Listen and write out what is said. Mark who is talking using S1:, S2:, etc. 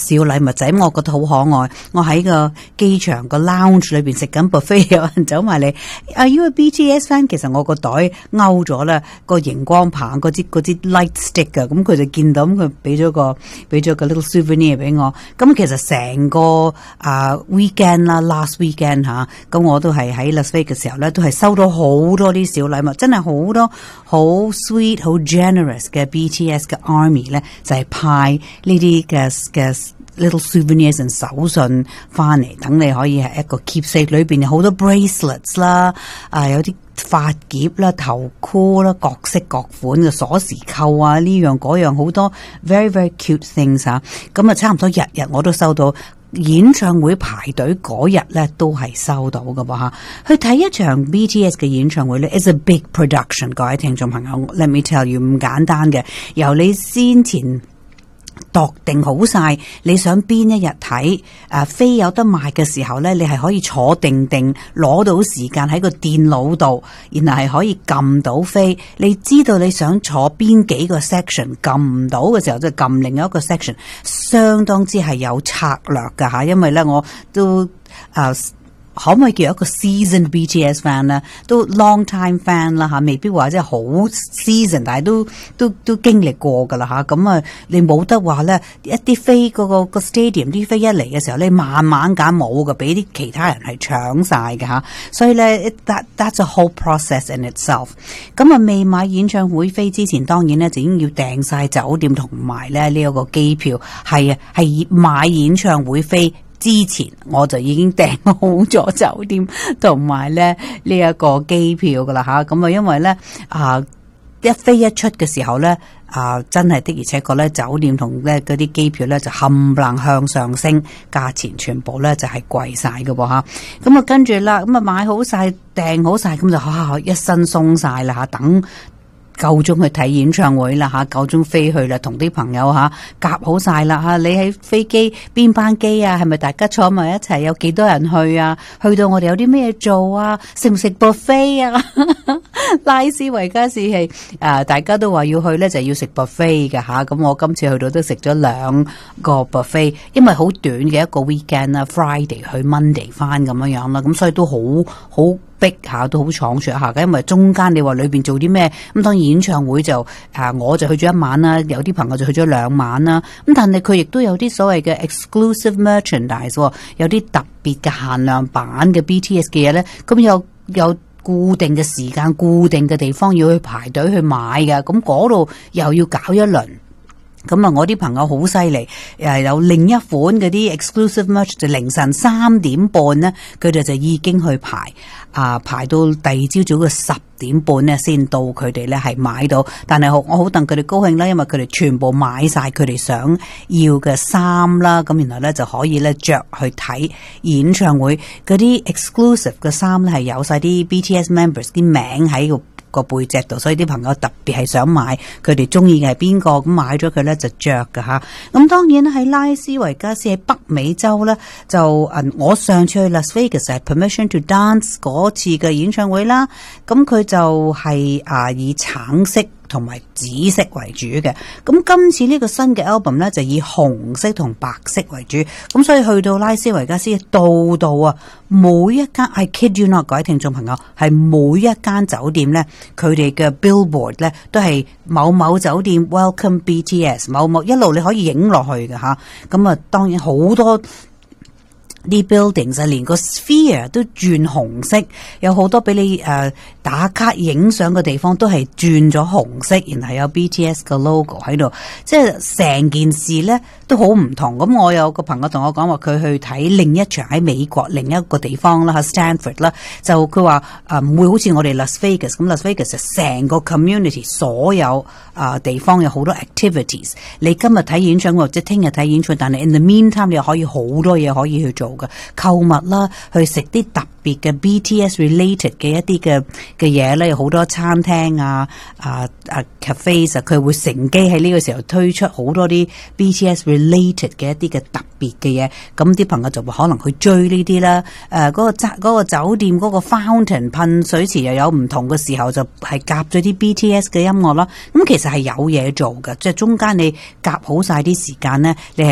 S1: 小禮物仔，我覺得好可愛。我喺個機場個 lounge 裏邊食緊 buffet， 有人走埋嚟，Are you a BTS fan？ 其實我個袋勾咗啦，個熒光棒嗰支 light stick 啊，咁佢就見到，咁佢俾咗個 little souvenir 俾我。咁其實成個weekend 啦 ，last weekend 吓，咁我都係喺 Las Vegas 嘅時候咧，都係收到好多啲小禮物，真係好多好 sweet 好 generous 嘅 BTS 嘅 army 咧，就係派呢啲嘅 little souvenirs 同手信翻嚟，等你可以係一個 keepsake， 裏邊有好多 bracelets 啦，有啲髮夾啦、頭箍啦，各式各款嘅鎖匙扣啊，呢樣嗰樣好多 very very cute things 啊，咁啊差唔多日日我都收到。演唱會排隊嗰日咧都係收到㗎噃吓，去睇一場 BTS 嘅演唱會咧 is a big production， 各位聽眾朋友 ，let me tell you 唔簡單嘅，由你先前度定好晒你想邊一日睇，飛有得賣嘅時候咧，你係可以坐定定攞到時間喺個電腦度，然後係可以撳到飛。你知道你想坐邊幾個 section， 撳唔到嘅時候就撳另一個 section， 相當之係有策略㗎吓，因為咧我都可唔可以叫一個 seasoned BTS fan 咧？都 long time fan 啦吓，未必話即係好 season， 但係都經歷過噶啦吓。咁啊，你冇得話咧，一啲飛個 stadium 啲飛一嚟嘅時候，你慢慢揀冇嘅，俾啲其他人係搶晒嘅吓。所以咧，that's a whole process in itself。咁啊，未買演唱會飛之前，當然咧就已經要訂晒酒店同埋咧呢一個機票。係啊，係買演唱會飛之前我就已經訂好咗酒店同埋咧呢一個機票噶啦吓，咁啊因為咧一飛一出嘅時候咧真係的而且確咧酒店同咧嗰啲機票咧就冚唪唥向上升，價錢全部咧就係貴晒嘅噃吓，咁啊跟住啦，咁啊買好晒訂好晒，咁就一身鬆晒啦吓，等夠鐘去睇演唱會啦吓，夠鐘飛去啦，同啲朋友吓夾好晒啦吓，你喺飛機邊班機啊？係咪大家坐埋一齊？有幾多人去啊？去到我哋有啲咩做啊？食唔食 buffet 啊？拉斯維加斯係大家都話要去咧，就要食 buffet 嘅吓。咁我今次去到都食咗2個 buffet， 因為好短嘅一個 weekend 啦 ，Friday 去 Monday 翻咁樣樣啦，咁所以都好逼下，都好倉促下嘅，因為中間你話裏邊做啲咩？咁當然演唱會就我就去咗1晚啦，有啲朋友就去咗2晚啦。咁但係佢亦都有啲所謂嘅 exclusive merchandise， 有啲特別嘅限量版嘅 BTS 嘅嘢咧。咁有固定嘅時間、固定嘅地方要去排隊去買嘅。咁嗰度又要搞一輪。咁啊，我啲朋友好犀利，有另一款嗰啲 exclusive merch 就凌晨3點半咧，佢哋就已經去排到第二朝早嘅10點半咧，先到佢哋咧係買到。但係我好戥佢哋高興啦，因為佢哋全部買晒佢哋想要嘅衫啦，咁然後咧就可以咧着去睇演唱會。嗰啲 exclusive 嘅衫咧係有晒啲 BTS members 啲名喺個背脊度，所以啲朋友特別係想買，佢哋中意嘅係邊個，咁買咗佢咧就着噶吓。咁當然喺拉斯維加斯喺北美洲咧，就我上次去 Las Vegas 係 Permission to Dance 嗰次嘅演唱會啦，咁佢就係以橙色同埋紫色為主嘅，咁今次呢個新嘅 album 咧就以紅色同白色為主，咁所以去到拉斯維加斯度度每一間 I kid you not， 各位聽眾朋友，係每一間酒店咧，佢哋嘅 billboard 咧都係某某酒店 welcome BTS， 某某一路你可以影落去嘅吓，咁啊當然好多啲 buildings 連個 sphere 都轉紅色，有好多俾你打卡影相嘅地方都係轉咗紅色，然後有 BTS 嘅 logo 喺度，即係成件事咧都好唔同。咁我有個朋友同我講話，佢去睇另一場喺美國另一個地方啦，Stanford 啦，就佢話唔會好似我哋 Las Vegas 咁，Las Vegas 成個 community 所有地方有好多 activities。你今日睇演唱會或者聽日睇演唱會，但係 in the meantime 你可以好多嘢可以去做嘅，購物啦，去食啲特別嘅 BTS related 嘅一啲嘅嘢咧，有好多餐廳cafes， 佢會乘機喺呢個時候推出好多啲 BTS related 嘅一啲嘅特別嘅嘢，咁啲朋友就會可能去追呢啲啦。嗰個酒店嗰個 fountain 噴水池又有唔同嘅時候，就係夾咗啲 BTS 嘅音樂啦。咁其實係有嘢做嘅，即係中間你夾好晒啲時間咧，你係